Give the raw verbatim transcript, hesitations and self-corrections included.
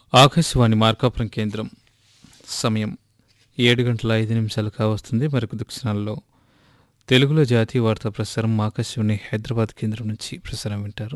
ఆకాశవాణి మార్కాపురం కేంద్రం. సమయం ఏడు గంటల ఐదు నిమిషాలు కావస్తుంది. మరికొద్ది క్షణాల్లో తెలుగులో జాతీయ వార్తా ప్రసారం ఆకాశవాణి హైదరాబాద్ కేంద్రం నుంచి ప్రసారం వింటారు.